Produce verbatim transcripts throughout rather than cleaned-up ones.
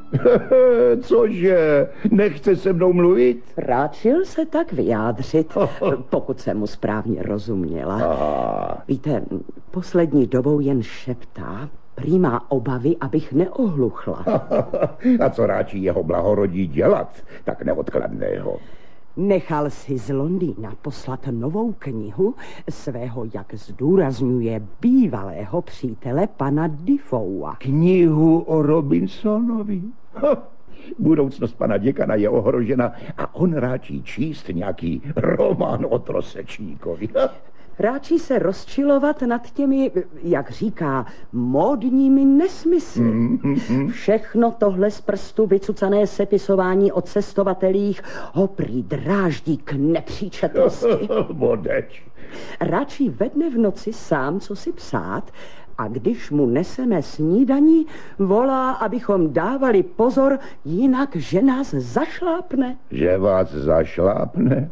Cože? Nechce se mnou mluvit? Ráčil se tak vyjádřit, pokud jsem mu správně rozuměla. Aha. Víte, poslední dobou jen šeptá, prý má obavy, abych neohluchla. A co ráčí jeho blahorodí dělat, tak neodkladného? Nechal si z Londýna poslat novou knihu svého, jak zdůrazňuje, bývalého přítele pana Defoea. Knihu o Robinsonovi? Ha, budoucnost pana děkana je ohrožena a on ráčí číst nějaký román o trosečníkovi. Ráčí se rozčilovat nad těmi, jak říká, módními nesmysly. Mm-hmm. Všechno tohle z prstu vycucané sepisování o cestovatelích ho prý dráždí k nepříčetnosti. Bodeč. Ráčí ve dne v noci sám, co si psát, a když mu neseme snídaní, volá, abychom dávali pozor, jinak že nás zašlápne. Že vás zašlápne?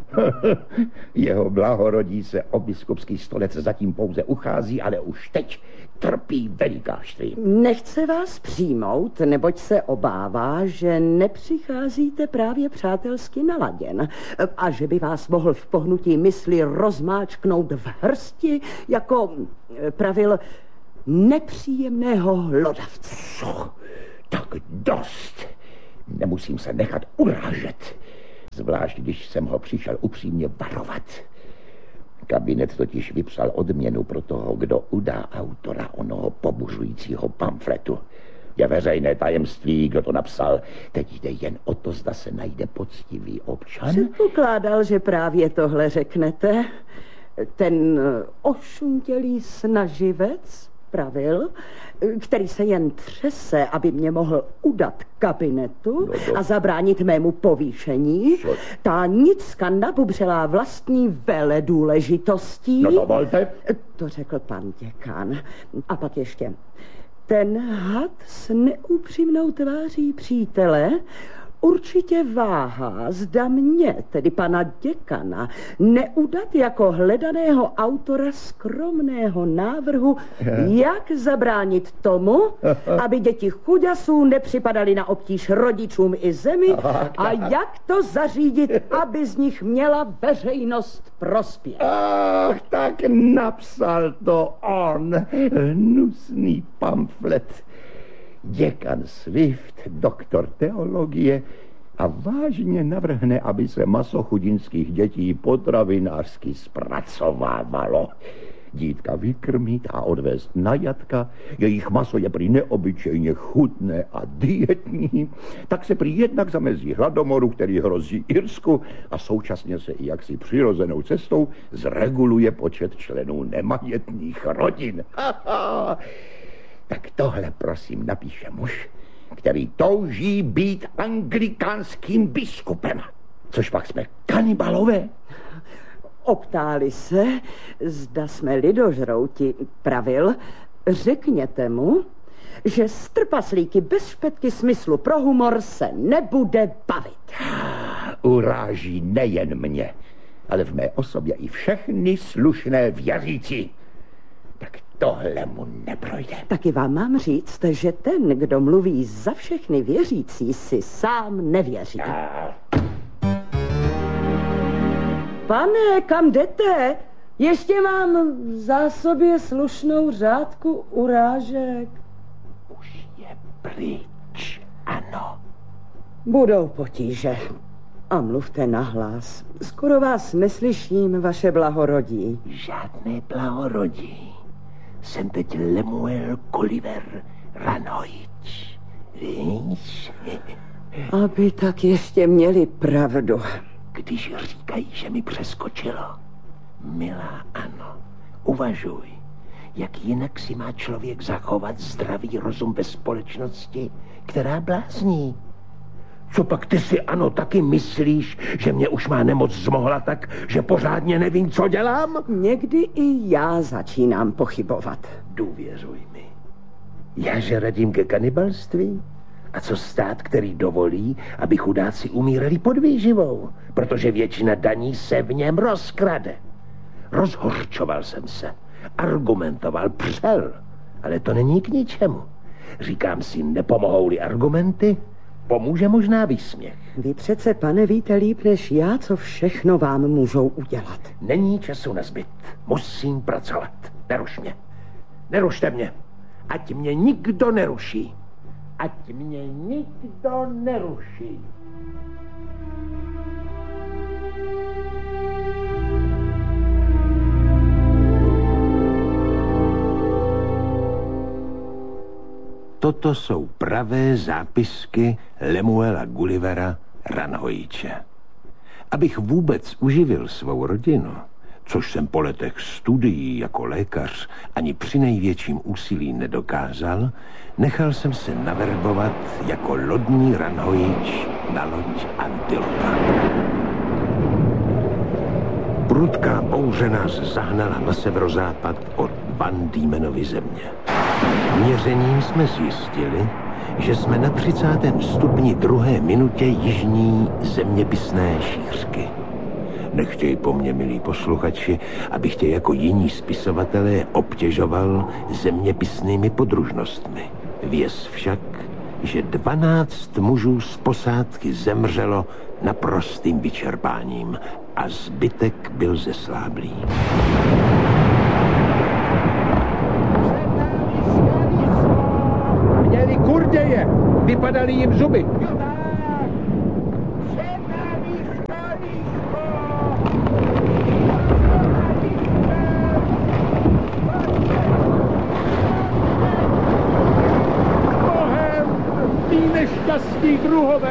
Jeho blahorodí se o biskupský stolec zatím pouze uchází, ale už teď trpí velikářství. Nechce vás přijmout, neboť se obává, že nepřicházíte právě přátelsky naladěn a že by vás mohl v pohnutí mysli rozmáčknout v hrsti, jako pravil nepříjemného hlodavce. Co? Tak dost. Nemusím se nechat urážet. Zvlášť, když jsem ho přišel upřímně varovat. Kabinet totiž vypsal odměnu pro toho, kdo udá autora onoho pobuřujícího pamfletu. Je veřejné tajemství, kdo to napsal. Teď jde jen o to, zda se najde poctivý občan. Předpokládal, že právě tohle řeknete. Ten ošuntělý snaživec, pravil, který se jen třese, aby mě mohl udat kabinetu no to... a zabránit mému povýšení. Co? Ta nicka nabubřelá vlastní veledůležitostí. No dovolte. To řekl pan děkan. A pak ještě. Ten had s neupřímnou tváří přítele určitě váhá, zda mě, tedy pana děkana, neudat jako hledaného autora skromného návrhu, jak zabránit tomu, aby děti chuďasů nepřipadaly na obtíž rodičům i zemi a jak to zařídit, aby z nich měla veřejnost prospěch. Ach, tak napsal to on, hnusný pamflet. Děkan Swift, doktor teologie, a vážně navrhne, aby se maso chudinských dětí potravinářsky zpracovávalo. Dítka vykrmit a odvést na jatka, jejich maso je prý neobyčejně chutné a dietní, tak se prý jednak zamezí hladomoru, který hrozí Irsku, a současně se i jaksi přirozenou cestou zreguluje počet členů nemajetných rodin. Tak tohle prosím napíše muž, který touží být anglikánským biskupem. Což pak jsme kanibalové. Optáli se, zda jsme lidožrouti, pravil, řekněte mu, že s trpaslíky bez špetky smyslu pro humor se nebude bavit. Uráží nejen mě, ale v mé osobě i všechny slušné věřící. Tak tohle mu neprojde. Taky vám mám říct, že ten, kdo mluví za všechny věřící, si sám nevěří. A... Pane, kam jdete? Ještě mám v zásobě slušnou řádku urážek. Už je pryč, ano. Budou potíže. A mluvte nahlas. Skoro vás neslyším, vaše blahorodí. Žádné blahorodí. Jsem teď Lemuel Gulliver Ranojič. Víš? Aby tak ještě měli pravdu. Když říkají, že mi přeskočilo. Milá ano, uvažuj, jak jinak si má člověk zachovat zdravý rozum ve společnosti, která blázní. Co pak ty si, ano, taky myslíš, že mě už má nemoc zmohla tak, že pořádně nevím, co dělám? Někdy i já začínám pochybovat. Důvěřuj mi. Já že radím ke kanibalství? A co stát, který dovolí, aby chudáci umírali pod výživou, protože většina daní se v něm rozkrade. Rozhorčoval jsem se, argumentoval, přel, ale to není k ničemu. Říkám si, nepomohou-li argumenty, Pomůže možná výsměch. Vy přece, pane, víte líp než já, co všechno vám můžou udělat. Není času na zbyt. Musím pracovat. Neruš mě. Nerušte mě. Ať mě nikdo neruší. Ať mě nikdo neruší. Toto jsou pravé zápisky Lemuela Gullivera Ranhojiče. Abych vůbec uživil svou rodinu, což jsem po letech studií jako lékař ani při největším úsilí nedokázal, nechal jsem se naverbovat jako lodní Ranhojič na loď Antilopa. Prudká bouře nás zahnala na severozápad od Van Diemenovy země. Měřením jsme zjistili, že jsme na třicátém stupni druhé minutě jižní zeměpisné šířky. Nechtěj po mně, milí posluchači, abych tě jako jiní spisovatelé obtěžoval zeměpisnými podružnostmi. Věz však, že dvanáct mužů z posádky zemřelo naprostým vyčerpáním a zbytek byl zesláblý. Měli kurděje, vypadaly jim zuby. Nešťastní druhové.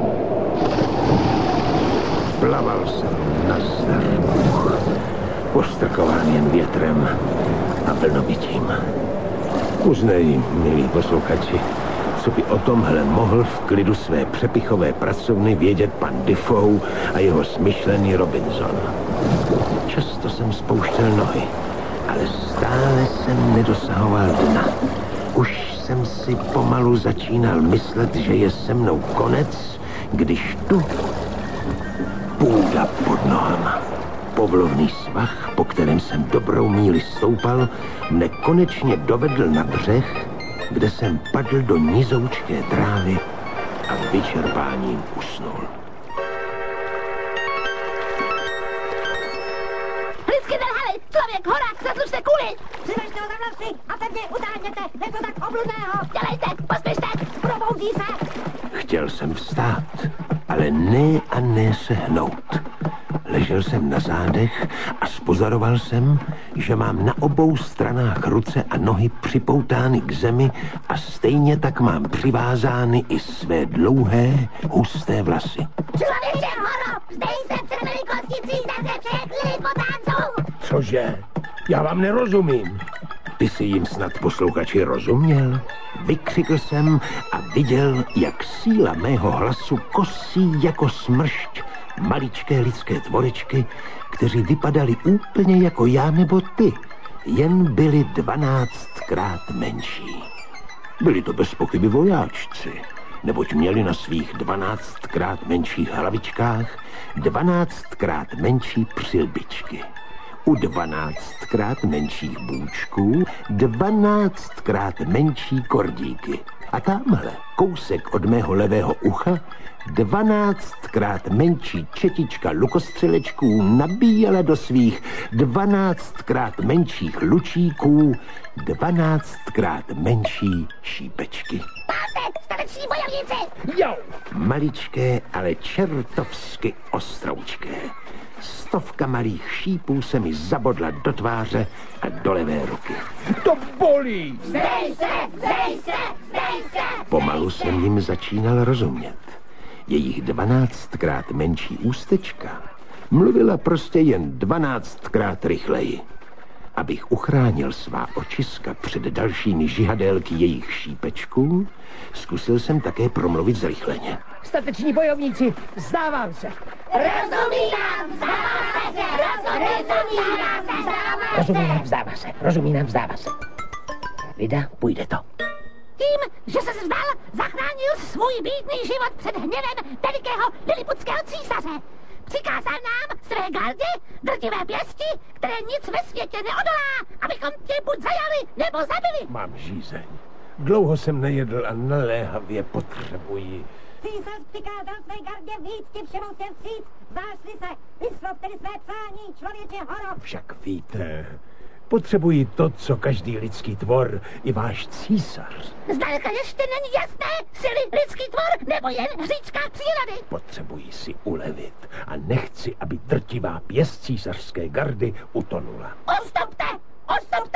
Plaval jsem na zdar, postrkován jen větrem a vlnobytím. Uznej, milí posluchači, co by o tomhle mohl v klidu své přepichové pracovny vědět pan Defoe a jeho smyšlený Robinson. Často jsem spouštěl nohy, ale stále jsem nedosahoval dna. Už jsem si pomalu začínal myslet, že je se mnou konec, když tu půda pod nohama. Povlovný svah, po kterém jsem dobrou míli stoupal, mne konečně dovedl na břeh, kde jsem padl do nizoučké trávy a vyčerpáním usnul. Vždycky nelhali! Člověk, horák, zadlužte kuli! Přivežte ho za vlasy a pevně utáhněte! Něco tak obludného! Dělejte! Pospěšte! Proboudí se! Chtěl jsem vstát, ale ne a ne se hnout. Ležel jsem na zádech a spozoroval jsem, že mám na obou stranách ruce a nohy připoutány k zemi a stejně tak mám přivázány i své dlouhé, husté vlasy. Člověče, horo! Zdej se před velikostí císaře všechny po tancu! Cože? Já vám nerozumím. Ty jsi jim snad, posluchači, rozuměl? Vykřikl jsem a viděl, jak síla mého hlasu kosí jako smršť maličké lidské tvoričky, kteří vypadali úplně jako já nebo ty, jen byli dvanáctkrát menší. Byli to bez pochyby vojáčci, neboť měli na svých dvanáctkrát menších hlavičkách dvanáctkrát menší přilbičky. U dvanáctkrát menších bůčků dvanáctkrát menší kordíky. A tamhle, kousek od mého levého ucha, dvanáctkrát menší četička lukostřelečků nabíjela do svých dvanáctkrát menších lučíků dvanáctkrát menší šípečky. Máte, stateční bojovníci! Jo! Maličké, ale čertovsky ostroučké. Stovka malých šípů se mi zabodla do tváře a do levé ruky. To bolí! Zdej se! Zdej se! Zdej se! Pomalu jsem jim začínal rozumět. Jejich dvanáctkrát menší ústečka mluvila prostě jen dvanáctkrát rychleji. Abych uchránil svá očiska před dalšími žihadélky jejich šípečků, zkusil jsem také promluvit zrychleně. Stateční bojovníci, vzdávám se. Rozumím, vzdává se! Rozumím, vzdává se! Rozumí nám, vzdává se. Rozumí nám, vzdává se. Vida, půjde to. Tím, že se vzdal, zachránil svůj bídný život před hněvem velikého liliputského císaře. Přikázal nám své gardě, drtivé pěsti, které nic ve světě neodolá, abychom tě buď zajali, nebo zabili. Mám žízeň. Dlouho jsem nejedl a naléhavě potřebuji Císař přikázal své gardě víc ti všemu se vstříc. Zdáš-li se, vyslov tedy své přání, člověče horo. Však víte, potřebuji to, co každý lidský tvor, i váš císař. Zdaleka ještě není jasné, síly lidský tvor nebo jen hříčka přírody. Potřebuji si ulevit a nechci, aby drtivá pěst císařské gardy utonula. Ustupte! Ustupte!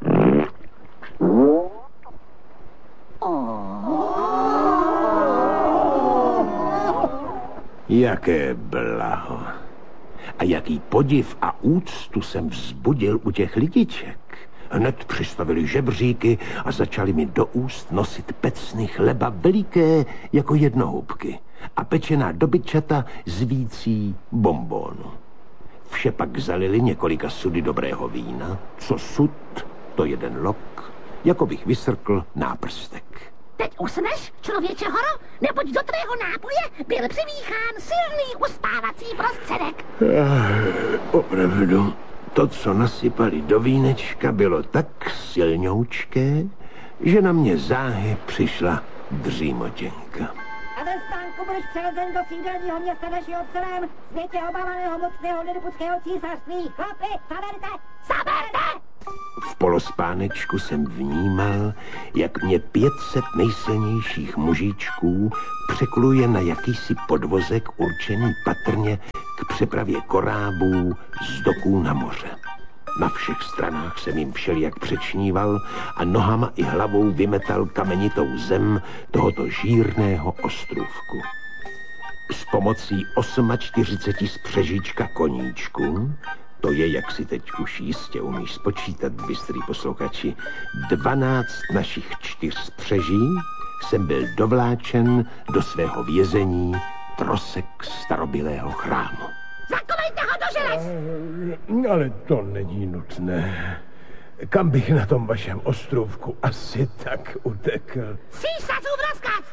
Jaké blaho. A jaký podiv a úctu jsem vzbudil u těch lidiček. Hned přistavili žebříky a začali mi do úst nosit pecny chleba veliké jako jednohubky a pečená dobytčata z vící bonbónu. Vše pak zalili několika sudy dobrého vína. Co sud, to jeden lok, jako bych vysrkl náprstek. Teď usneš, člověče horo, neboť do tvého nápoje byl přimíchán silný uspávací prostředek. Ah, opravdu, to, co nasypali do vínečka, bylo tak silňoučké, že na mě záhy přišla dřímotěnka. A ve stánku budeš převezen do sídelního města našeho v celém světě obávaného mocného liliputského císařství. Chlapi, zaberte! Zaberte! V polospánečku jsem vnímal, jak mě pět set nejsilnějších mužičků překluje na jakýsi podvozek určený patrně k přepravě korábů z doků na moře. Na všech stranách jsem jim všelijak přečníval a nohama i hlavou vymetal kamenitou zem tohoto žírného ostrůvku. S pomocí čtyřiceti osmi spřežíčka koníčků, to je, jak si teď už jistě umíš spočítat, bystrý posluchači, dvanáct našich čtyř spřeží, jsem byl dovláčen do svého vězení trosek starobylého chrámu. Zakovejte ho do želez! Ale to není nutné. Kam bych na tom vašem ostrůvku asi tak utekl? Císařův rozkaz!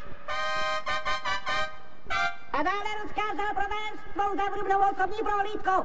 A dále rozkázal provést svou závrubnou osobní prohlídku.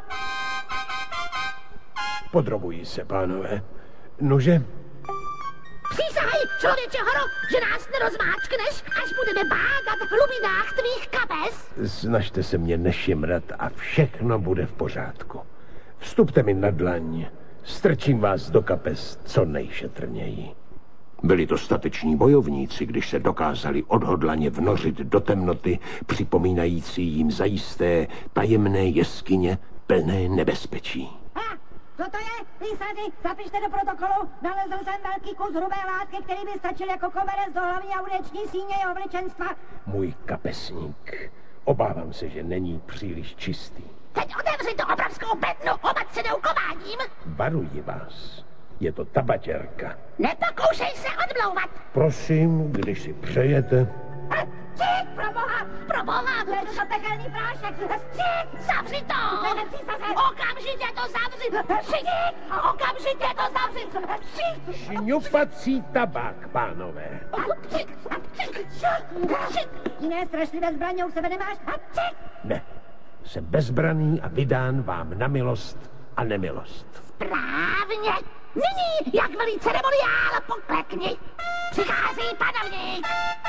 Podrobují se, pánové. Nože? Přísahaj, člověče horo, že nás nerozmáčkneš, až budeme bádat v hlubinách tvých kapes. Snažte se mě nešimrat a všechno bude v pořádku. Vstupte mi na dlaň, strčím vás do kapes co nejšetrněji. Byli to stateční bojovníci, když se dokázali odhodlaně vnořit do temnoty, připomínající jim zajisté tajemné jeskyně plné nebezpečí. Ha, co to je, písaři? Zapište do protokolu. Nalezl jsem velký kus hrubé látky, který by stačil jako koberec do hlavy a udeční síně jeho veličenstva. Můj kapesník. Obávám se, že není příliš čistý. Teď otevři tu obrovskou bednu opatřenou kováním. Varuji vás. Je to tabaťerka. Nepokoušej se odmlouvat. Prosím, když si přejete. Cík, proboha, proboha, ledu to pekelný prášek. Cík, zavři to. Okamžitě to zavři. Cík, okamžitě to zavři. Cík. Šňupací tabák, pánové. Cík, cík, cík. Jiné strašlivé zbraně u sebe nemáš. Cík. Ne, jsem bezbraný a vydán vám na milost a nemilost. Správně. Nyní, jak velí ceremoniál, poklekni. Přichází panovník.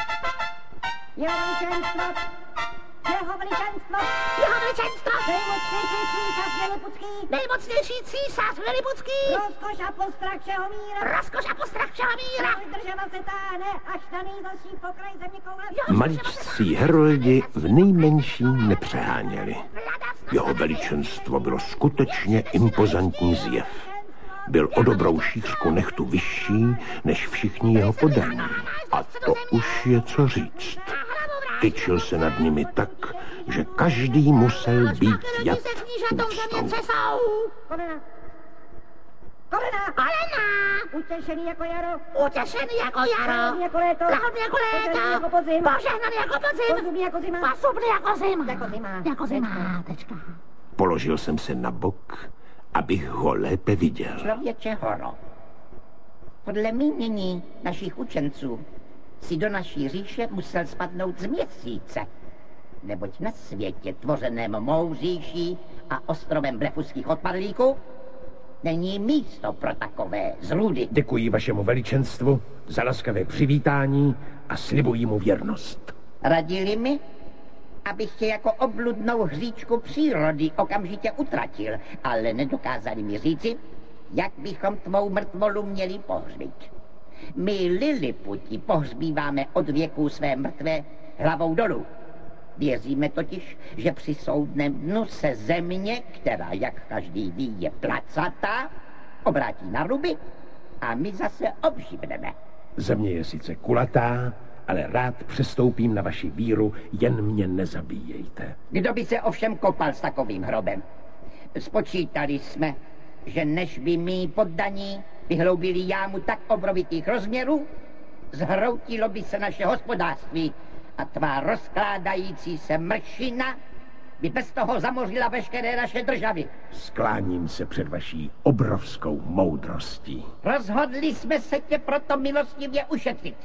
Jeho veličenstvo. Jeho veličenstvo. Jeho veličenstvo. Nejmocnější císař Liliputský. Nejmocnější císař Liliputský. Rozkoš a postrach všeho míra. Rozkoš a postrach všeho míra. Vydržena se táhne, až na nejzasší pokraj země koule. Maličcí heroldi v nejmenším nepřeháněli. Jeho veličenstvo bylo skutečně impozantní zjev. Byl o dobrou šířku nechtu vyšší než všichni jeho podaní. A to už je co říct. Tyčil se nad nimi tak, že každý musel být jak úctou. Kolena. Kolena. Kolena. Utěšený jako jaro. Utěšený jako jaro. Lahodný jako léto. Lahodný jako léto. Požehnaný jako podzim. Požehnaný jako podzim. Posubný jako zima. Posubný jako zima. Jako zima. Jako zima. Tečka. Položil jsem se na bok, abych ho lépe viděl. Člověče horo, podle mínění našich učenců si do naší říše musel spadnout z měsíce, neboť na světě tvořeném mou říší a ostrovem blefuských odpadlíků není místo pro takové zrůdy. Děkuji vašemu veličenstvu za laskavé přivítání a slibuji mu věrnost. Radili mi, abych tě jako obludnou hříčku přírody okamžitě utratil, ale nedokázali mi říci, jak bychom tvou mrtvolu měli pohřbít. My Liliputi pohřbíváme od věků své mrtvé hlavou dolů. Věříme totiž, že při soudném dnu se země, která, jak každý ví, je placatá, obrátí na ruby a my zase obživneme. Země je sice kulatá, ale rád přestoupím na vaši víru, jen mě nezabíjejte. Kdo by se ovšem kopal s takovým hrobem? Spočítali jsme, že než by mý poddaní vyhloubili jámu tak obrovitých rozměrů, zhroutilo by se naše hospodářství a tvá rozkládající se mršina by bez toho zamořila veškeré naše državy. Skláním se před vaší obrovskou moudrostí. Rozhodli jsme se tě proto milostivě ušetřit.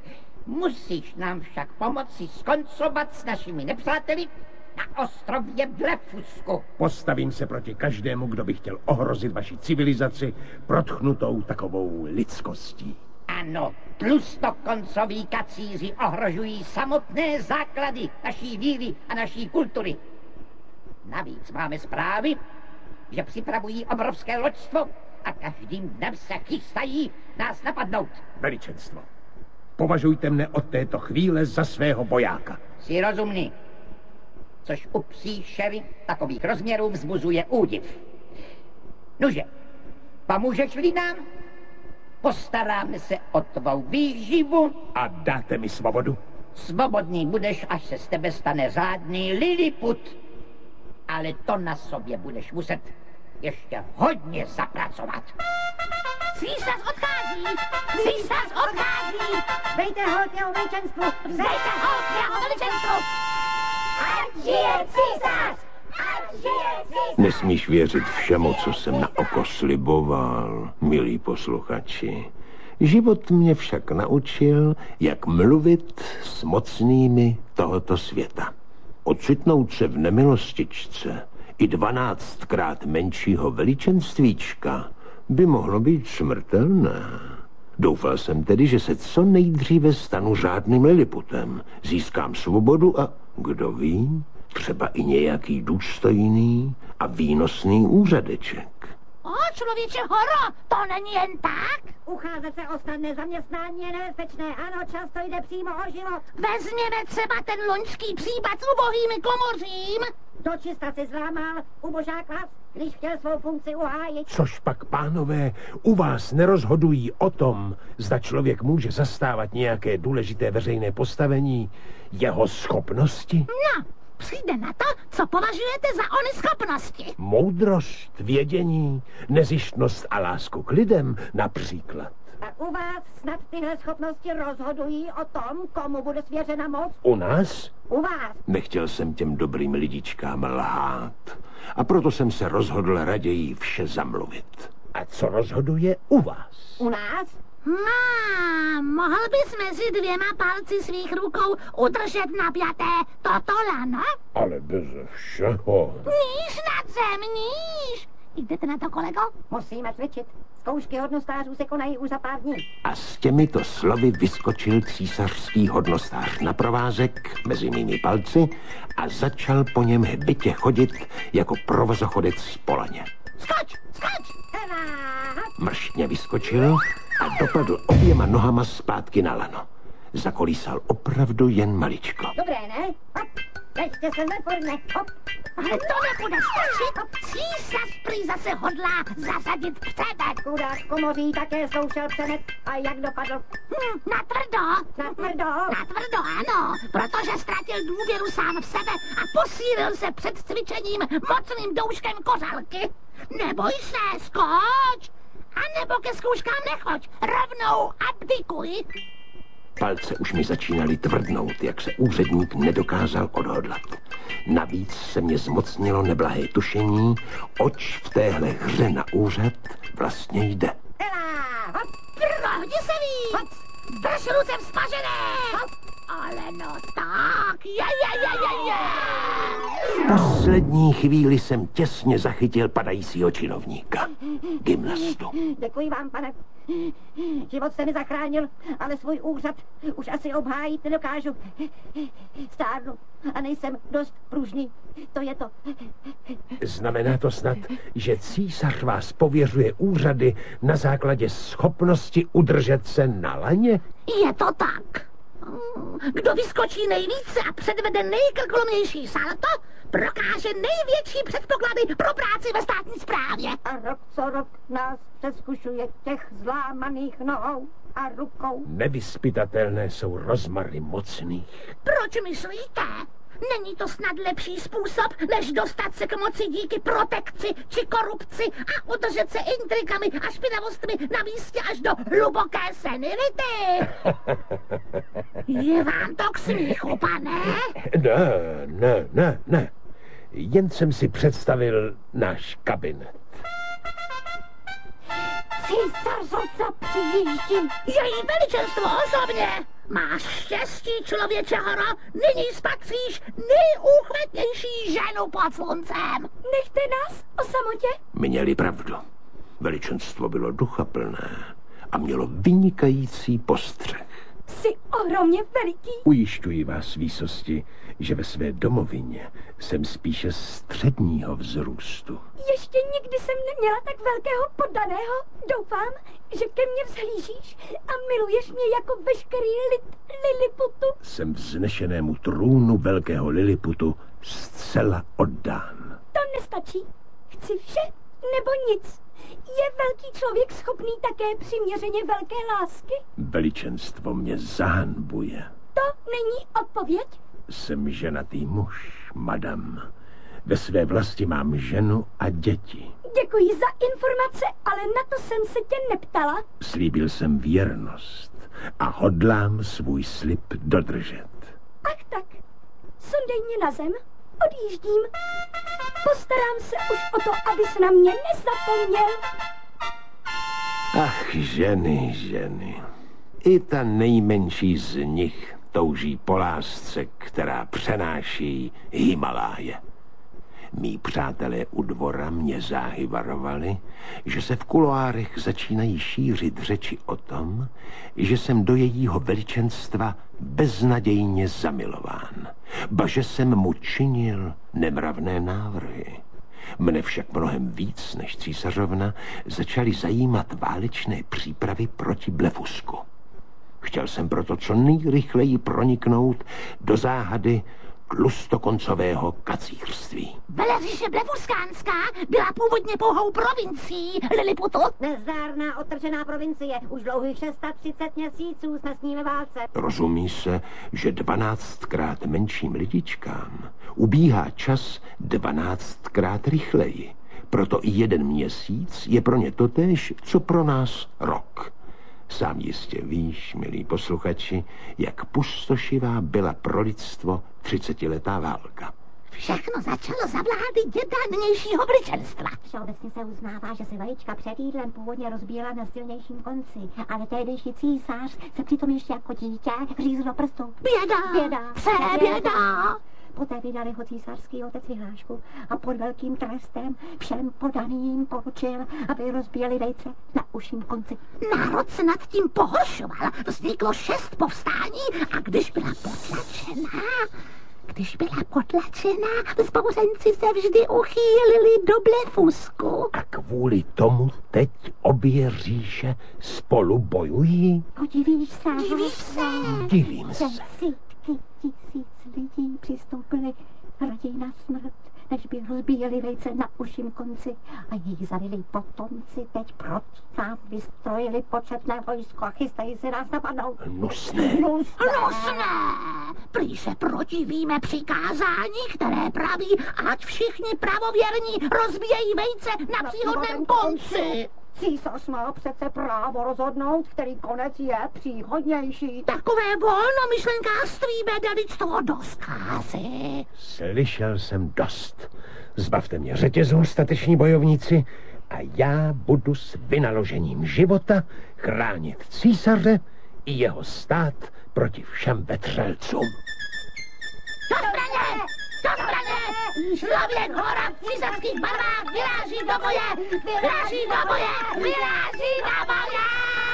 Musíš nám však pomoci skoncovat s našimi nepřáteli na ostrově Blefusku. Postavím se proti každému, kdo by chtěl ohrozit vaši civilizaci protchnutou takovou lidskostí. Ano, tlustokoncoví kacíři ohrožují samotné základy naší víry a naší kultury. Navíc máme zprávy, že připravují obrovské loďstvo a každým dnem se chystají nás napadnout. Veličenstvo, považujte mne od této chvíle za svého bojáka. Jsi rozumný, což u příšery takových rozměrů vzbuzuje údiv. Nože, pomůžeš-li nám? Postaráme se o tvou výživu. A dáte mi svobodu? Svobodný budeš, až se z tebe stane řádný Liliput. Ale to na sobě budeš muset ještě hodně zapracovat. Císař odchází! Císař odchází! Dejte hold jeho veličenstvu! Dejte hold jeho veličenstvu! Ať žije císař! Ať žije císař! Nesmíš věřit všemu, co jsem na oko sliboval, milí posluchači. Život mě však naučil, jak mluvit s mocnými tohoto světa. Ocitnout se v nemilostičce i dvanáctkrát menšího veličenstvíčka by mohlo být smrtelné. Doufal jsem tedy, že se co nejdříve stanu řádným Liliputem, získám svobodu a, kdo ví, třeba i nějaký důstojný a výnosný úřadeček. O, člověče horo, to není jen tak? Ucházet se o snadné zaměstnání je nebezpečné, ano, často jde přímo o život. Vezměme třeba ten loňský případ s ubohými komořím. Dočista si zlámal ubožák vás, když chtěl svou funkci uhájit. Což pak, pánové, u vás nerozhodují o tom, zda člověk může zastávat nějaké důležité veřejné postavení, jeho schopnosti? No, přijde na to, co považujete za ony schopnosti. Moudrost, vědění, nezištnost a lásku k lidem například. A u vás snad tyhle schopnosti rozhodují o tom, komu bude svěřena moc? U nás? U vás. Nechtěl jsem těm dobrým lidičkám lhát. A proto jsem se rozhodl raději vše zamluvit. A co rozhoduje u vás? U nás? No, mohl bys mezi dvěma palci svých rukou udržet napjaté toto lano? Ale beze všeho. Níž nad zem, níž! Jdete na to, kolego? Musíme cvičit. Zkoušky hodnostářů se konají už za pár dní. A s těmito slovy vyskočil císařský hodnostář na provázek mezi mými palci a začal po něm hbitě chodit jako provozochodec po laně. Skoč, skoč! Hela! Mrštně vyskočil a dopadl oběma nohama zpátky na lano. Zakolísal opravdu jen maličko. Dobré, ne? Hop, ještě se neporne. Hop. Ale to nebude stačit. Císař prý zase hodlá zasadit přemet. Chudák komoří také zkoušel přemet. A jak dopadl? Hm, natvrdo. Natvrdo. Natvrdo, ano. Protože ztratil důvěru sám v sebe a posílil se před cvičením mocným douškem kořalky. Neboj se, skoč. A nebo ke zkouškám nechoď. Rovnou abdikuj. Palce už mi začínaly tvrdnout, jak se úředník nedokázal odhodlat. Navíc se mě zmocnilo neblahé tušení, oč v téhle hře na úřad vlastně jde. Hela! Hop. Prohni se víc. Drž ruce vzpažené. Hop. Ale no tak, je, je, je, je, je. V poslední chvíli jsem těsně zachytil padajícího činovníka, gymnastu. Děkuji vám, pane. Život jste mi zachránil, ale svůj úřad už asi obhájit nedokážu. Stárnu a nejsem dost pružný. To je to. Znamená to snad, že císař vás pověřuje úřady na základě schopnosti udržet se na laně? Je to tak. Kdo vyskočí nejvíce a předvede nejkrkolomnější salto, prokáže největší předpoklady pro práci ve státní správě. A rok co rok nás přeskušuje těch zlámaných nohou a rukou. Nevyspytatelné jsou rozmary mocných. Proč myslíte? Není to snad lepší způsob, než dostat se k moci díky protekci či korupci a udržet se intrikami a špinavostmi na místě až do hluboké senility? Je vám to k smíchu, pane? Ne, ne, ne, ne. Jen jsem si představil náš kabinet. Císařovca přijíždí. Její veličenstvo osobně. Máš štěstí, člověče horo, nyní spatříš nejúchvatnější ženu pod sluncem. Nechte nás o samotě. Měli pravdu. Veličenstvo bylo duchaplné a mělo vynikající postřeh. Jsi ohromně veliký. Ujišťuji vás, výsosti, že ve své domovině jsem spíše středního vzrůstu. Ještě nikdy jsem neměla tak velkého poddaného. Doufám, že ke mně vzhlížíš a miluješ mě jako veškerý lid Liliputu. Jsem vznešenému trůnu velkého Liliputu zcela oddán. To nestačí. Chci vše nebo nic. Je velký člověk schopný také přiměřeně velké lásky? Veličenstvo mě zahanbuje. To není odpověď? Jsem ženatý muž, madam. Ve své vlasti mám ženu a děti. Děkuji za informace, ale na to jsem se tě neptala. Slíbil jsem věrnost a hodlám svůj slib dodržet. Ach tak, sundej mě na zem, odjíždím. Postarám se už o to, abys na mě nezapomněl. Ach, ženy, ženy. I ta nejmenší z nich touží po lásce, která přenáší Himaláje. Mí přátelé u dvora mě záhy varovali, že se v kuloárech začínají šířit řeči o tom, že jsem do jejího veličenstva beznadějně zamilován, ba že jsem mu činil nemravné návrhy. Mne však mnohem víc než císařovna začaly zajímat válečné přípravy proti Blefusku. Chtěl jsem proto co nejrychleji proniknout do záhady tlustokoncového kacířství. Veleříše Blefuskánská byla původně pouhou provincií Liliputu. Nezdárná, otržená provincie. Už dlouhých třicet šest měsíců jsme s ní ve válce. Rozumí se, že dvanáctkrát menším lidičkám ubíhá čas dvanáctkrát rychleji. Proto i jeden měsíc je pro ně totéž, co pro nás rok. Sám jistě víš, milí posluchači, jak pustošivá byla pro lidstvo třicetiletá válka. Všechno začalo za vlády děda nynějšího veličenstva. Všeobecně se uznává, že se vajíčka před jídlem původně rozbíjela na silnějším konci, ale tehdejší císař se přitom ještě jako dítě řízl do prstu. Běda, Běda, přeběda. Poté vydali ho císařský otec vyhlášku a pod velkým trestem všem podaným poručil, aby rozbíjeli vejce na uším konci. Národ se nad tím pohoršoval. Vzniklo šest povstání a když byla potlačená, když byla potlačená, vzbouřenci se vždy uchýlili do Blefusku. A kvůli tomu teď obě říše spolu bojují? Divíš se? Divíš se? Divím se. Desítky tisíc lidí přistoupili raději na smrt, než by rozbíjeli vejce na uším konci a jejich zavilí potomci teď proti nám vystrojili početné vojsko a chystají se nás napadnout. Nusné. Nusné. Nosné! Prý se protivíme přikázání, které praví, ať všichni pravověrní rozbíjejí vejce na příhodném konci. Císař má přece právo rozhodnout, který konec je příhodnější. Takové volnomyšlenkářství vede lidstvo do zkázy. Slyšel jsem dost. Zbavte mě řetězů, stateční bojovníci, a já budu s vynaložením života chránit císaře i jeho stát proti všem vetřelcům. Do zbraně! Do zbraně! Člověk hora v císařských barvách vyráží do boje! Vyráží do boje! Vyráží do boje!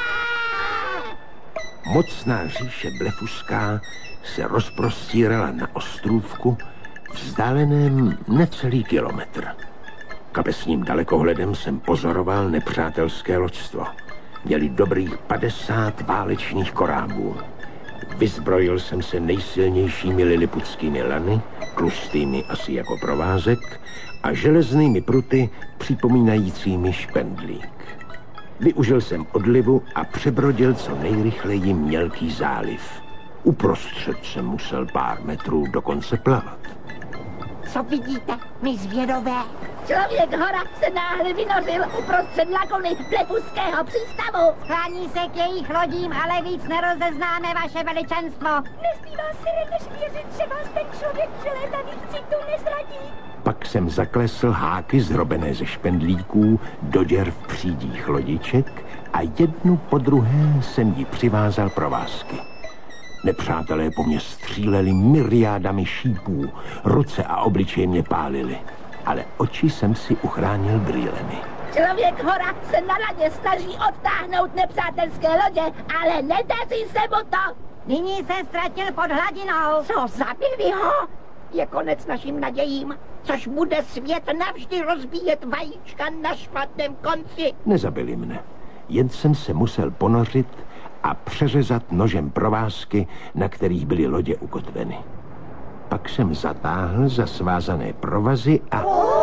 Mocná říše blefuská se rozprostírala na ostrůvku vzdáleném necelý kilometr. Kapesním dalekohledem jsem pozoroval nepřátelské loďstvo. Měli dobrých padesát válečných korábů. Vyzbrojil jsem se nejsilnějšími liliputskými lany, tlustými asi jako provázek, a železnými pruty připomínajícími špendlík. Využil jsem odlivu a přebrodil co nejrychleji mělký záliv. Uprostřed jsem musel pár metrů dokonce plavat. Co vidíte, my zvědové? Člověk hora se náhle vynořil uprostřed laguny Blefuského přístavu. Sklání se k jejich lodím, ale víc nerozeznáme, vaše veličenstvo. Nezbývá si než věřit, že vás ten člověk přilétaný v citu nezradí. Pak jsem zaklesl háky zrobené ze špendlíků do děr v přídích lodiček a jednu po druhé jsem ji přivázal provázky. Nepřátelé po mně stříleli myriádami šípů, ruce a obličeje mě pálily, ale oči jsem si uchránil brýlemi. Člověk hora se na radě snaží odtáhnout nepřátelské lodě, ale nedaří se mu to. Nyní se ztratil pod hladinou. Co, zabili ho? Je konec našim nadějím, což bude svět navždy rozbíjet vajíčka na špatném konci. Nezabili mne, jen jsem se musel ponořit a přeřezat nožem provázky, na kterých byly lodě ukotveny. Pak jsem zatáhl za svázané provazy a...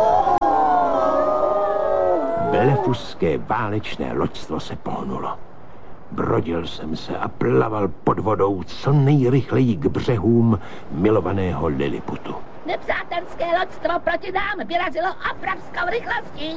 Blefuské válečné loďstvo se pohnulo. Brodil jsem se a plaval pod vodou co nejrychleji k břehům milovaného Liliputu. Nepřátelské loďstvo proti nám vyrazilo obrovskou rychlostí.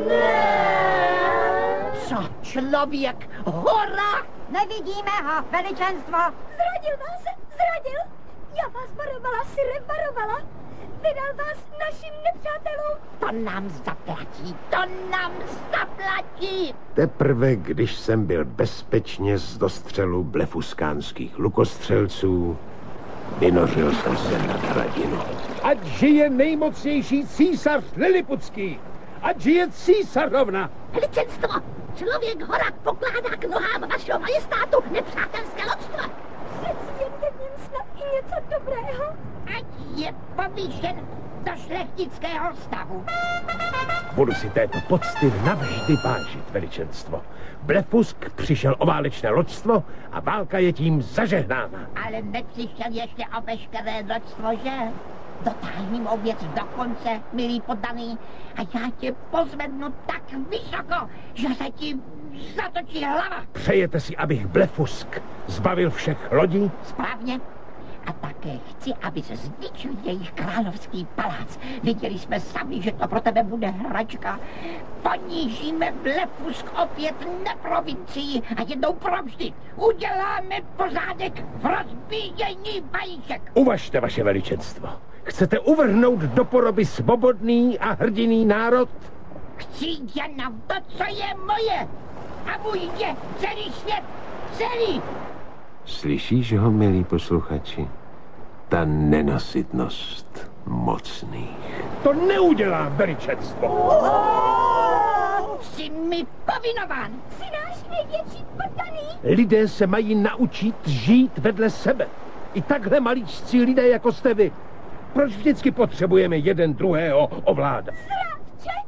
Co člověk hora? Nevidíme ho, veličenstvo. Zradil vás, zradil. Já vás varovala, Sire, varovala. Vydal vás našim nepřátelům. To nám zaplatí, to nám zaplatí. Teprve, když jsem byl bezpečně z dostřelu blefuskánských lukostřelců, vynořil jsem se nad hradinu. Ať žije nejmocnější císař Liliputský! Ať žije císařovna! Veličenstvo, člověk hora pokládá k nohám vašeho majestátu nepřátelské loďstvo. Přeci jen je v něm snad i něco dobrého. Ať je povýšen do šlechtického stavu. Budu si této pocty navždy vážit, veličenstvo. Blefusk přišel o válečné loďstvo a válka je tím zažehnána. Ale nepřišel ještě o veškeré loďstvo, že? Dotáhni mou věc do konce, milý poddaný, a já tě pozvednu tak vysoko, že se ti zatočí hlava. Přejete si, abych Blefusk zbavil všech lodí? Správně. A také chci, aby se zničil jejich královský palác. Viděli jsme sami, že to pro tebe bude hračka. Ponížíme Blefusk opět na provincii a jednou provždy uděláme pořádek v rozbíjení vajíček. Uvažte, vaše veličenstvo. Chcete uvrhnout do poroby svobodný a hrdinný národ? Chci jenom to, co je moje. A můj je celý svět, celý. Slyšíš ho, milí posluchači? Ta nenasytnost mocných. To neudělám, veličenstvo. Oh, jsi mi povinován. Jsi náš největší poddaný. Lidé se mají naučit žít vedle sebe. I takhle malíčcí lidé, jako jste vy. Proč vždycky potřebujeme jeden druhého ovládat? Zrádče!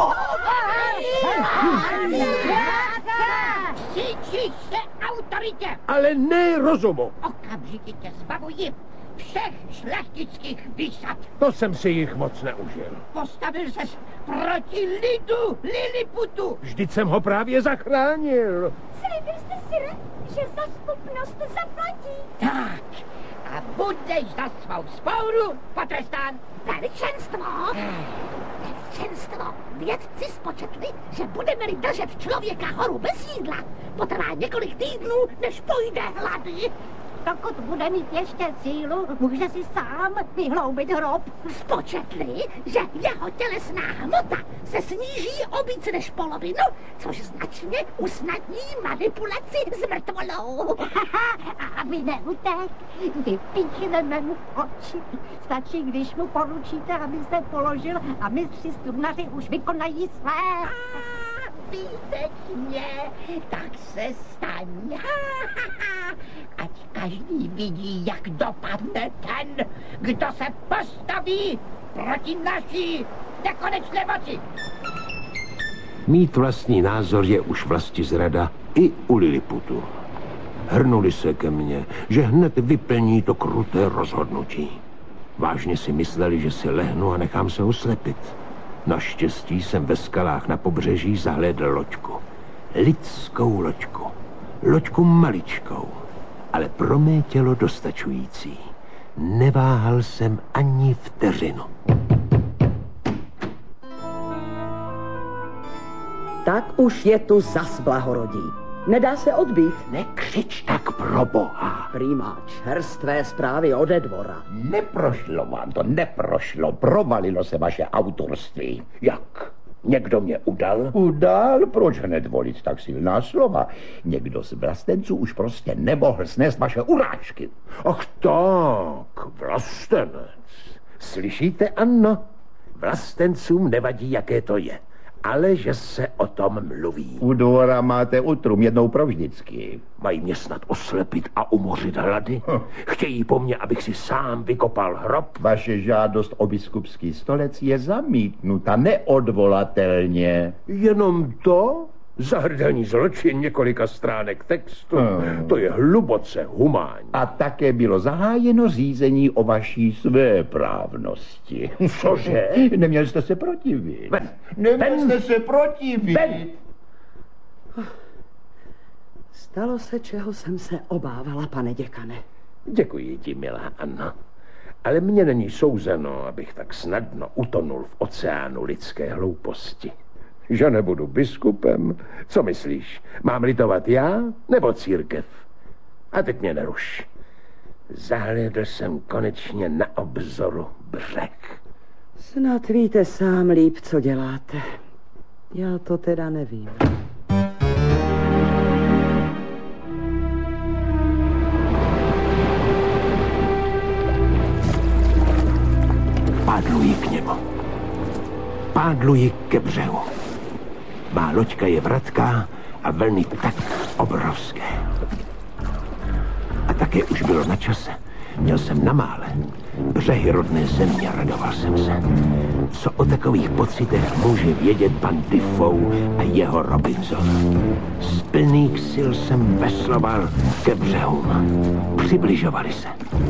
Cítíš se autoritě. Ale ne rozumu. Okamžitě tě zbavuji všech šlechtických výsad. To jsem si jich moc neužil. Postavil ses proti lidu Liliputu. Vždyť jsem ho právě zachránil. Slíbil jste, Sire, že za schopnost zaplatí. Tak, a budeš za svou spouru potrestán. Veličenstvo! Veličenstvo! Vědci spočetli, že budeme-li držet člověka horu bez jídla, potrvá několik týdnů, než pojde hlady. Dokud bude mít ještě sílu, může si sám vyhloubit hrob. Spočetli, že jeho tělesná hmota se sníží o víc než polovinu, což značně usnadní manipulaci s mrtvolou. A aby neutek, vypíchneme mu oči. Stačí, když mu poručíte, aby se položil a mistři strunaři už vykonají své. zbytečně, tak se staň. Ať každý vidí, jak dopadne ten, kdo se postaví proti naší nekonečné moci. Mít vlastní názor je už vlastizrada i u Liliputu. Hrnuli se ke mně, že hned vyplní to kruté rozhodnutí. Vážně si mysleli, že si lehnu a nechám se oslepit. Naštěstí jsem ve skalách na pobřeží zahlédl loďku. Lidskou loďku. Loďku maličkou, ale pro mé tělo dostačující. Neváhal jsem ani vteřinu. Tak už je tu zas blahorodí. Nedá se odbít. Nekřič tak, pro boha. Prýmá čerstvé zprávy ode dvora. Neprošlo vám to, neprošlo. Provalilo se vaše autorství. Jak? Někdo mě udal? Udal? Proč hned volit tak silná slova? Někdo z vlastenců už prostě nemohl snést vaše urážky. Ach tak, vlastenec. Slyšíte, Anno? Vlastencům nevadí, jaké to je. Ale že se o tom mluví. U dvora máte utrum jednou provždycky. Mají mě snad oslepit a umořit hlady? Chtějí po mně, abych si sám vykopal hrob? Vaše žádost o biskupský stolec je zamítnuta neodvolatelně. Jenom to? Zahrdelní zločin několika stránek textu. Hmm. To je hluboce humánní. A také bylo zahájeno řízení o vaší svéprávnosti. Cože? Neměl jste se protivit. Ben, Neměl ben, jste se protivit. Ben. Stalo se, čeho jsem se obávala, pane děkane. Děkuji ti, milá Anno. Ale mně není souzeno, abych tak snadno utonul v oceánu lidské hlouposti. Že nebudu biskupem? Co myslíš? Mám litovat já nebo církev? A teď mě neruš. Zahlédl jsem konečně na obzoru břeh. Snad víte sám líp, co děláte. Já to teda nevím. Pádluji k němu. Pádluji ke břehu. Má loďka je vratká a vlny tak obrovské. A také už bylo na čase. Měl jsem na mále. Břehy rodné země, radoval jsem se. Co o takových pocitech může vědět pan Defoe a jeho Robinson? Z plných sil jsem vesloval ke břehům. Přibližovali se.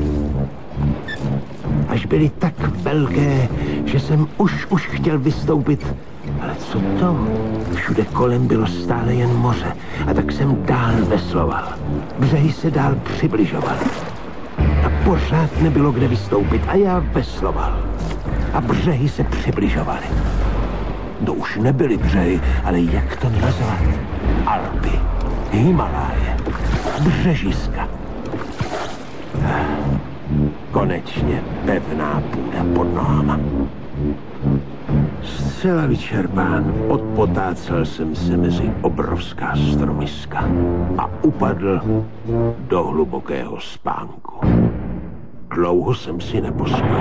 Až byly tak velké, že jsem už, už chtěl vystoupit. Ale co to? Všude kolem bylo stále jen moře. A tak jsem dál vesloval. Břehy se dál přibližovaly. A pořád nebylo kde vystoupit. A já vesloval. A břehy se přibližovaly. To už nebyly břehy, ale jak to nazvat? Alpy, Himaláje, břežiska. Konečně pevná půda pod nohama. Zcela vyčerpán, odpotácel jsem se mezi obrovská stromiska a upadl do hlubokého spánku. Dlouho jsem si nepospal.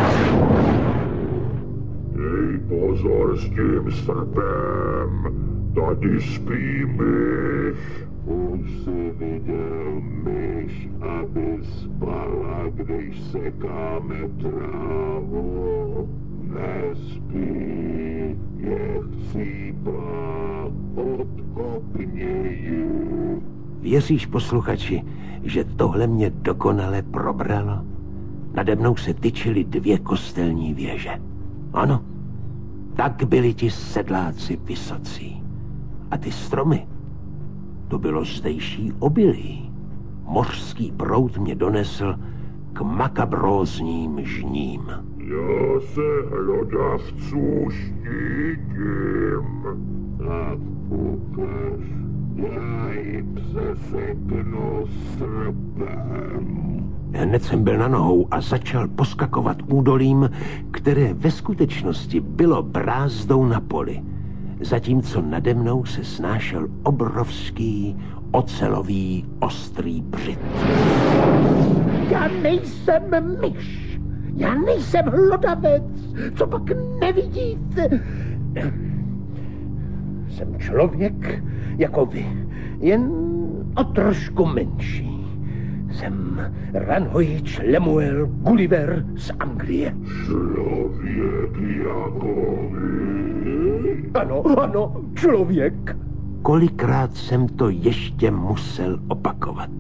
Dej pozor s tím srpem, tady spí myš. Už si viděl myš, aby spala, když sekáme trávu. Nespí, je chcípá, odkopně ji. Věříš, posluchači, že tohle mě dokonale probralo? Nade mnou se tyčily dvě kostelní věže. Ano, tak byli ti sedláci vysocí. A ty stromy, to bylo zdejší obilí. Mořský proud mě donesl k makabrózním žním. Já se hlodavců štítím. Tak ukaž, já jim přeseknu srpem. Hned jsem byl na nohou a začal poskakovat údolím, které ve skutečnosti bylo brázdou na poli. Zatímco nade mnou se snášel obrovský, ocelový, ostrý břit. Já nejsem myš. Já nejsem hlodavec. Co pak nevidíte? Jsem člověk jako vy, jen o trošku menší. Jsem Ranhojič Lemuel Gulliver z Anglie. Člověk jako vy? Ano, ano, člověk. Kolikrát jsem to ještě musel opakovat.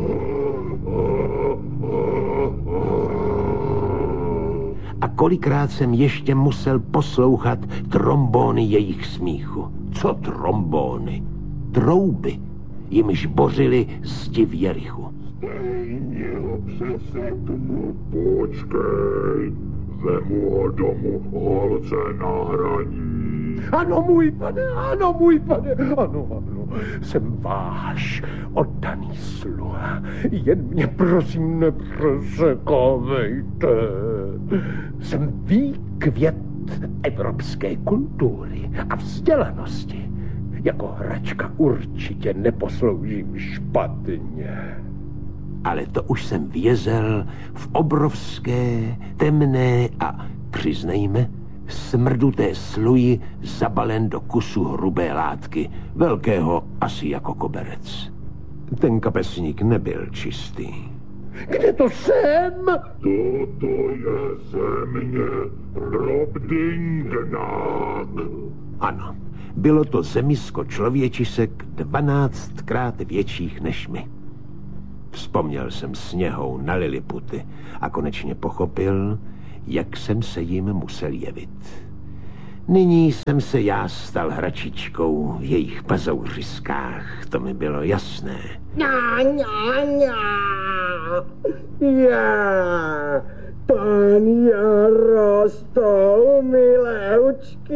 A kolikrát jsem ještě musel poslouchat trombóny jejich smíchu. Co trombóny? Trouby, jimž bořili zdi v Jerichu. Stejně ho přeseknu, počkej. Vemu ho domů holce na hraní. Ano, můj pane, ano, můj pane, ano, ano. Jsem váš oddaný sluha. Jen mě prosím neprosekávejte. Jsem výkvět evropské kultury a vzdělanosti. Jako hračka určitě neposloužím špatně. Ale to už jsem vězel v obrovské, temné a, přiznejme, smrduté sluji zabalen do kusu hrubé látky, velkého asi jako koberec. Ten kapesník nebyl čistý. Kde to jsem? Toto je země Robdingnag. Ano, bylo to zemisko člověčisek dvanáctkrát větších než my. Vzpomněl jsem sněhou na Liliputy a konečně pochopil, jak jsem se jim musel jevit. Nyní jsem se já stal hračičkou v jejich pazouřiskách, to mi bylo jasné. Ňa, ňa, ňa. Já, pan Jarostol, mileučky,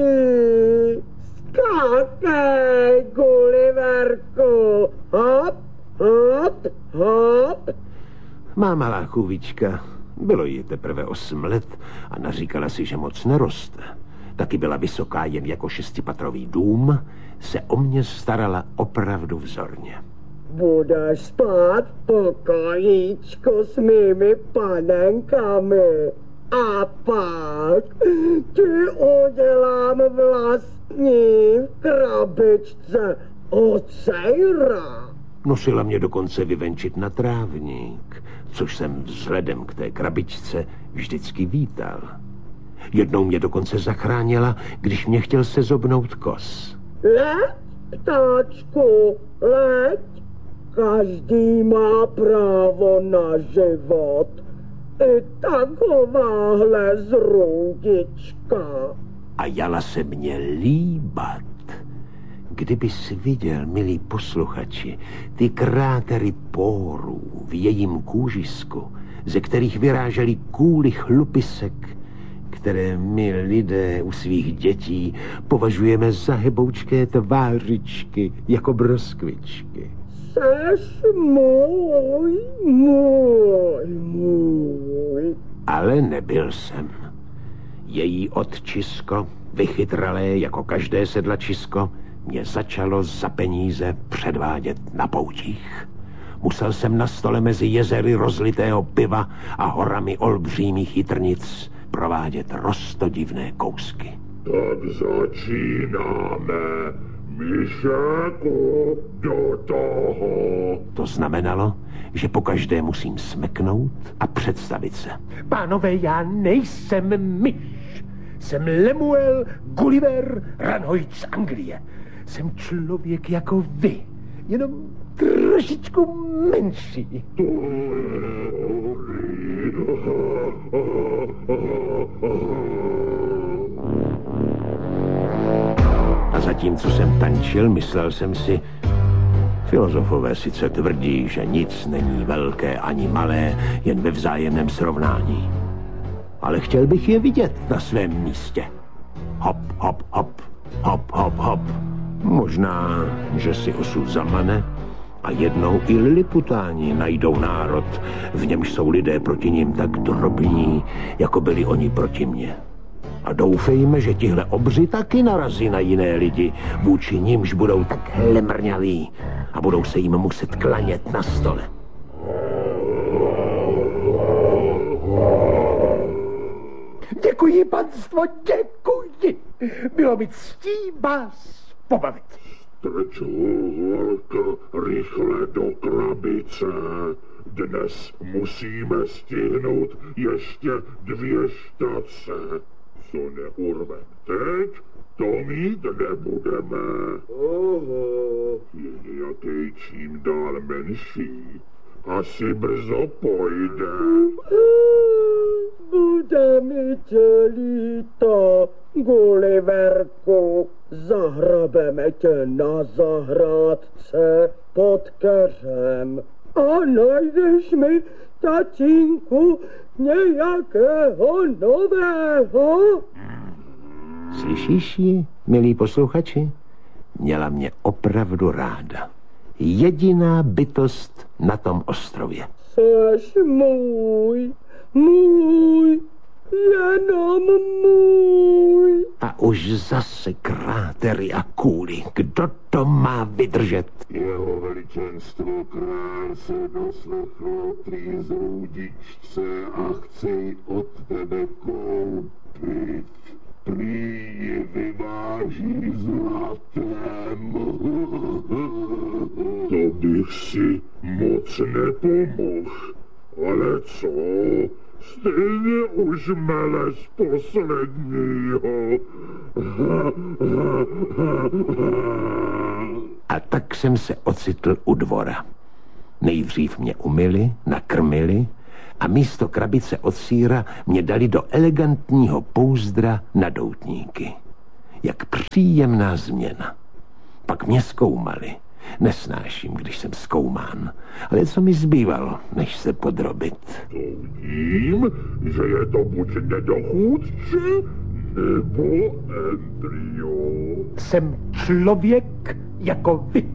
skákej, Gulliverku, hop, hop, hop. Má malá chůvička, bylo jí teprve osm let a naříkala si, že moc neroste. Taky byla vysoká jen jako šestipatrový dům, se o mě starala opravdu vzorně. Budeš spát v pokojíčku s mými panenkami. A pak ti udělám vlastní krabičce od sejra. Nosila mě dokonce vyvenčit na trávník, což jsem vzhledem k té krabičce vždycky vítal. Jednou mě dokonce zachránila, když mě chtěl sezobnout kos. Leď, ptáčku, leď. Každý má právo na život. I takováhle zrůdička. A jala se mě líbat. Kdybys viděl, milí posluchači, ty krátery pórů v jejím kůžisku, ze kterých vyrážely kůly chlupisek, které my lidé u svých dětí považujeme za heboučké tvářičky jako broskvičky. Seš můj, můj, můj. Ale nebyl jsem. Její otčisko, vychytralé jako každé sedlačisko, mě začalo za peníze předvádět na poutích. Musel jsem na stole mezi jezery rozlitého piva a horami olbřímých jitrnic provádět rostodivné kousky. Tak začínáme. Myšeku, do toho. To znamenalo, že pokaždé musím smeknout a představit se. Pánové, já nejsem myš. Jsem Lemuel Gulliver Ranhojič z Anglie. Jsem člověk jako vy, jenom trošičku menší. A zatímco jsem tančil, myslel jsem si, filozofové sice tvrdí, že nic není velké ani malé, jen ve vzájemném srovnání. Ale chtěl bych je vidět na svém místě. Hop, hop, hop, hop, hop, hop. Možná, že si osud zamane a jednou i Liliputáni najdou národ, v němž jsou lidé proti nim tak drobní, jako byli oni proti mně. A doufejme, že tihle obři taky narazí na jiné lidi, vůči nimž budou tak hlemrňaví a budou se jim muset klanět na stole. Děkuji, panstvo, děkuji. Bylo mi ctí vás pobavit. Strč ho, holka, rychle do krabice. Dnes musíme stihnout ještě dvě štace. Co neurvem teď, to mít nebudeme. Oho. Je nějaký čím dál menší. Asi brzo pojde. Bude mi tě líto, Gulliverku. Zahrabeme tě na zahrádce pod keřem. A najdeš mi, tatínku, nějakého nového? Slyšíš ji, milí posluchači? Měla mě opravdu ráda. Jediná bytost na tom ostrově. Seš můj, můj, jenom můj. A už zase krátery a kůly. Kdo to má vydržet? Jeho veličenstvo král se doslechl prý zrůdičce a chce ji od tebe koupit. Prý ji vyváží zlatem. To bych si moc nepomohl. Ale co? Stejně už mele z posledního. A tak jsem se ocitl u dvora. Nejdřív mě umyli, nakrmili a místo krabice od sýra mě dali do elegantního pouzdra na doutníky. Jak příjemná změna. Pak mě zkoumali. Nesnáším, když jsem zkoumán. Ale co mi zbývalo, než se podrobit? To vím, že je to buď nedochůdce, nebo embryo. Jsem člověk jako vy.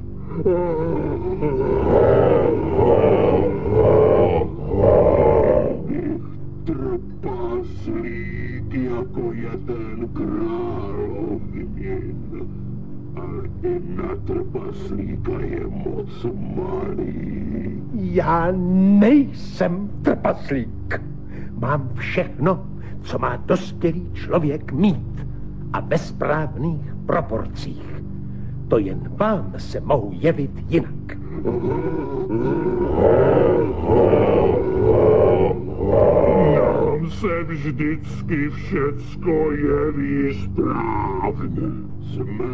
Trpaslík jako jeden královnin. Ale i na trpaslíka je moc malý. Já nejsem trpaslík. Mám všechno, co má dospělý člověk mít. A ve správných proporcích. To jen vám se mohu jevit jinak. Nám se vždycky všecko jeví správně. Jsme